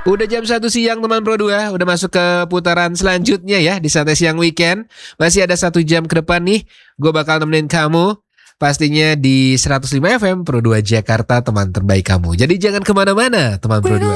Udah jam 1 siang teman Pro 2. Udah masuk ke putaran selanjutnya ya di Santai Siang Weekend. Masih ada 1 jam ke depan nih. Gue bakal nemenin kamu. Pastinya di 105 FM Pro 2 Jakarta, teman terbaik kamu. Jadi jangan kemana-mana teman Pro 2.